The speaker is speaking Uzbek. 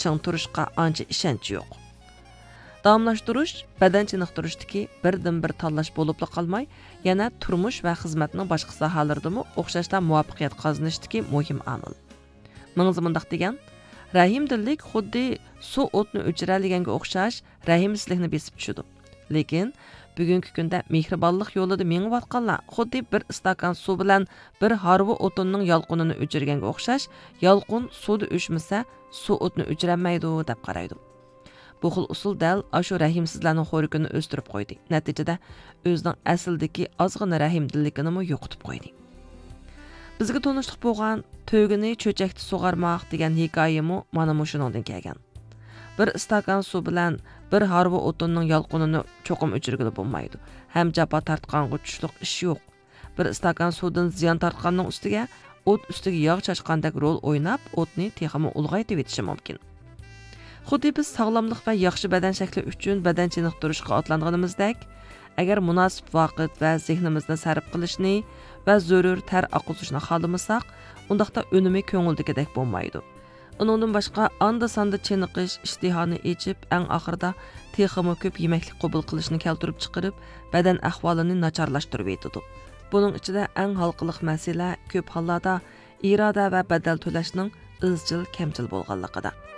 чың turishqa ancha ishonchi yo'q. Davomlashtirish badan chiniqtirishdagi birdan-bir tanlash bo'lib qolmay, yana turmush va xizmatning boshqa sohalaridami o'xshashda muvaffaqiyat qozonishdagi muhim omil. Mingzi mundaq degan, rahimdillik xuddi suv o'tni o'chiralaganga o'xshash rahimsizlikni besib tushidi. Lekin bugungi kunda mehribonlik yo'lida mengayotganlar xuddi bir stakan suv bilan bir harvi o'tinning yolqinini o'chirganga o'xshash, yolqin suvda o'chmasa, suv o'tni o'chirolmaydi deb qaraydi. Bu xil usul dal ashu rahimsizlarning xo'rikini o'stirib qo'ydi. Natijada o'zining asldagi ozg'ina rahimdilligini yo'qotib qo'ydi. Bizga tanishlik bo'lgan to'gini cho'chakda sug'armoq degan hikoyami mana shuningdan kelgan. Bir stakan suv bilan bir harvi o'tinning yolqinini cho'qim o'chirgili bo'lmaydi. Ham jafo tortqanga tushliq ish yo'q. Bir stakan suvdan ziyon tortganning ustiga o't ustiga yog' chashqandek rol o'ynab, o'tni texmi ulg'aytib etishi mumkin. Xuddi biz sog'lomlik va yaxshi badan shakli uchun badan chiniqtirishga otlanganimizdek, agar munosib vaqt va zehnimizni sarf qilishni va zarur tar oqizishni xohlamasak, undaqda unumi ko'ngildagidek bo'lmaydi. Uningdan boshqa anda-sanda chiniqish ishtihoni echib, eng oxirida texmi ko'p yemaklik qabul qilishni keltirib chiqarib, badan ahvolini nacharlashtirib etadi. Buning ichida eng halqiliq masala ko'p hollarda iroda va badal to'lashning izchil kamchil bo'lganligida.